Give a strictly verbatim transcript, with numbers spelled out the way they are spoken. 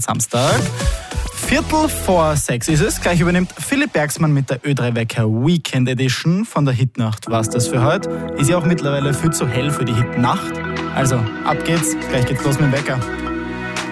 Samstag. Viertel vor sechs ist es. Gleich übernimmt Philipp Bergsmann mit der Ö drei Wecker Weekend Edition von der Hitnacht. War's das für heute? Ist ja auch mittlerweile viel zu hell für die Hitnacht. Also, ab geht's. Gleich geht's los mit dem Wecker.